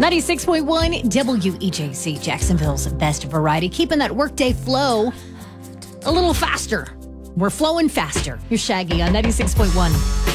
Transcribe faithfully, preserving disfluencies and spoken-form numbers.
ninety-six point one W E J C, Jacksonville's best variety. Keeping that workday flow a little faster. We're flowing faster. You're Shaggy on ninety-six point one.